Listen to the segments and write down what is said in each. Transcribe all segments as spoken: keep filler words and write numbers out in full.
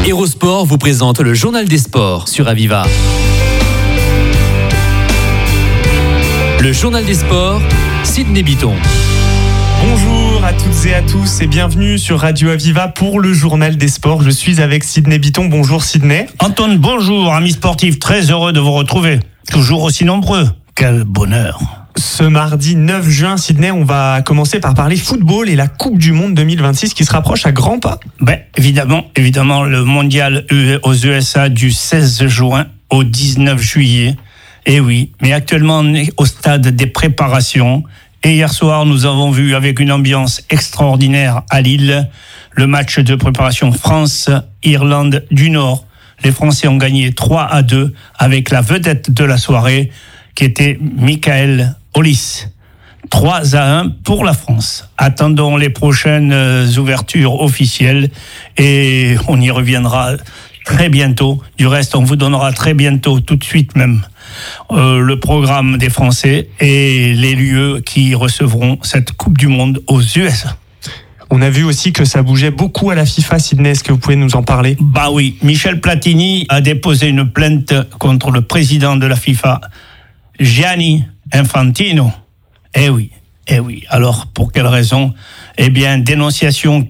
Hérosport vous présente le journal des sports sur Aviva. Le journal des sports, Sidney Bitton. Bonjour à toutes et à tous et bienvenue sur Radio Aviva pour le journal des sports. Je suis avec Sidney Bitton. Bonjour Sidney. Antoine, bonjour, amis sportifs, très heureux de vous retrouver. Toujours aussi nombreux. Quel bonheur. Ce mardi neuf juin, Sidney, on va commencer par parler football et la Coupe du Monde deux mille vingt-six qui se rapproche à grands pas. Ben, évidemment, évidemment, le mondial aux U S A du seize juin au dix-neuf juillet. Eh oui, mais actuellement on est au stade des préparations. Et hier soir, nous avons vu avec une ambiance extraordinaire à Lille le match de préparation France-Irlande du Nord. Les Français ont gagné trois à deux avec la vedette de la soirée qui était Michael Hollis. trois à un pour la France. Attendons les prochaines ouvertures officielles et on y reviendra très bientôt. Du reste, on vous donnera très bientôt, tout de suite même, euh, le programme des Français et les lieux qui recevront cette Coupe du Monde aux U S A. On a vu aussi que ça bougeait beaucoup à la FIFA, Sidney. Est-ce que vous pouvez nous en parler ? Bah oui, Michel Platini a déposé une plainte contre le président de la FIFA, Gianni Infantino. Eh oui, eh oui. Alors, pour quelle raison ? Eh bien, dénonciation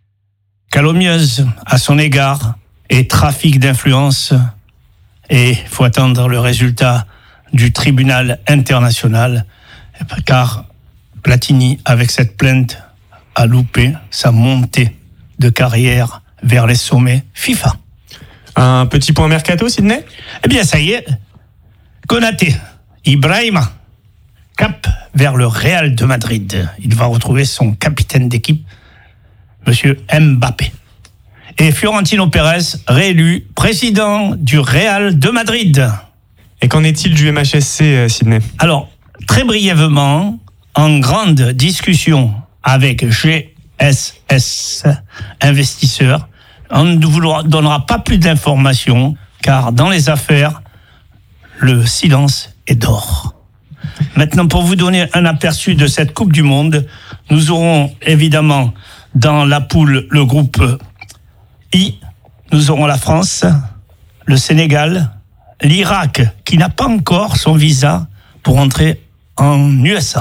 calomnieuse à son égard et trafic d'influence. Et il faut attendre le résultat du tribunal international, car Platini, avec cette plainte, a loupé sa montée de carrière vers les sommets FIFA. Un petit point mercato, Sidney ? Eh bien, ça y est, Konaté, Ibrahima, cap vers le Real de Madrid. Il va retrouver son capitaine d'équipe, Monsieur Mbappé. Et Florentino Pérez, réélu président du Real de Madrid. Et qu'en est-il du M H S C, Sidney ? Alors, très brièvement, en grande discussion avec G S S Investisseurs, on ne vous donnera pas plus d'informations, car dans les affaires, le silence est d'or. Maintenant, pour vous donner un aperçu de cette Coupe du Monde, nous aurons évidemment dans la poule le groupe I, nous aurons la France, le Sénégal, l'Irak, qui n'a pas encore son visa pour entrer en U S A,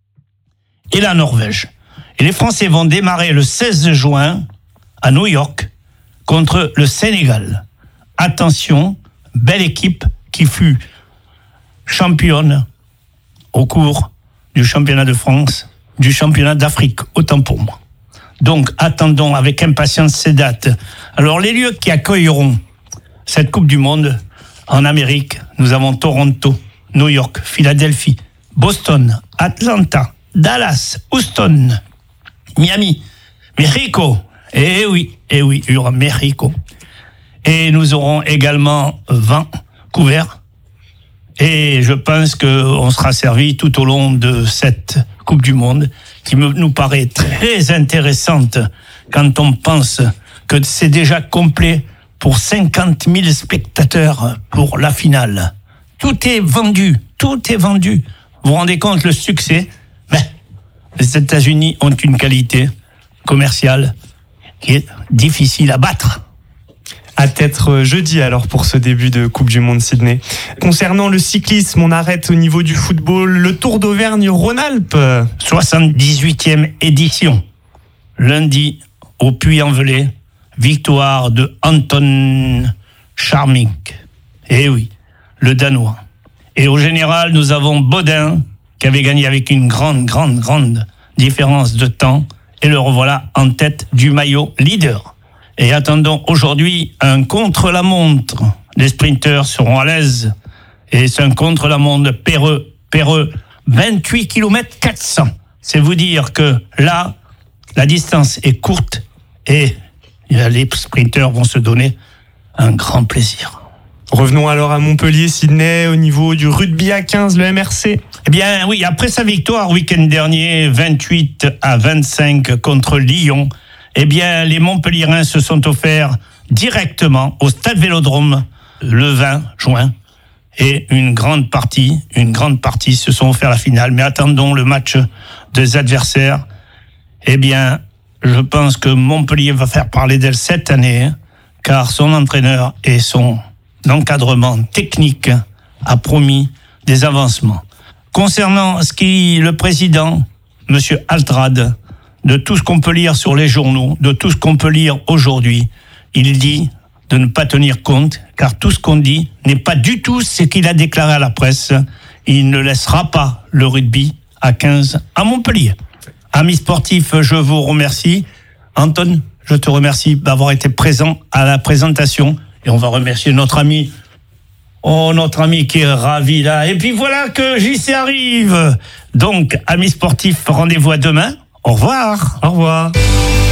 et la Norvège. Et les Français vont démarrer le seize juin à New York contre le Sénégal. Attention, belle équipe qui fut championne au cours du championnat de France, du championnat d'Afrique, autant pour moi. Donc, attendons avec impatience ces dates. Alors, les lieux qui accueilleront cette Coupe du Monde, en Amérique, nous avons Toronto, New York, Philadelphie, Boston, Atlanta, Dallas, Houston, Miami, Mexico. Eh oui, eh oui, il y aura Mexico. Et nous aurons également Vancouver. Et je pense qu'on sera servi tout au long de cette Coupe du Monde, qui me, nous paraît très intéressante quand on pense que c'est déjà complet pour cinquante mille spectateurs pour la finale. Tout est vendu, tout est vendu. Vous vous rendez compte le succès ? Mais les États-Unis ont une qualité commerciale qui est difficile à battre. À être jeudi alors pour ce début de Coupe du Monde, Sidney. Concernant le cyclisme, on arrête au niveau du football le Tour d'Auvergne-Rhône-Alpes. soixante-dix-huitième édition. Lundi au Puy-en-Velay, victoire de Anton Charming. Eh oui, le Danois. Et au général, nous avons Baudin qui avait gagné avec une grande, grande, grande différence de temps. Et le revoilà en tête du maillot leader. Et attendons aujourd'hui un contre-la-montre. Les sprinteurs seront à l'aise. Et c'est un contre-la-montre Péreux, Péreux, vingt-huit kilomètres quatre cents. C'est vous dire que là, la distance est courte et les sprinteurs vont se donner un grand plaisir. Revenons alors à Montpellier, Sidney, au niveau du rugby à quinze, le M R C. Eh bien oui, après sa victoire week-end dernier, vingt-huit à vingt-cinq contre Lyon, eh bien, les Montpelliérains se sont offerts directement au Stade Vélodrome le vingt juin. Et une grande partie, une grande partie se sont offerts la finale. Mais attendons le match des adversaires. Eh bien, je pense que Montpellier va faire parler d'elle cette année, car son entraîneur et son encadrement technique a promis des avancements. Concernant ce qui le président, monsieur Altrad, de tout ce qu'on peut lire sur les journaux, de tout ce qu'on peut lire aujourd'hui, il dit de ne pas tenir compte, car tout ce qu'on dit n'est pas du tout ce qu'il a déclaré à la presse. Il ne laissera pas le rugby à quinze à Montpellier. Amis sportifs, je vous remercie. Anton, je te remercie d'avoir été présent à la présentation. Et on va remercier notre ami, oh, notre ami qui est ravi là. Et puis voilà que J C arrive. Donc, amis sportifs, rendez-vous à demain. Au revoir. Au revoir.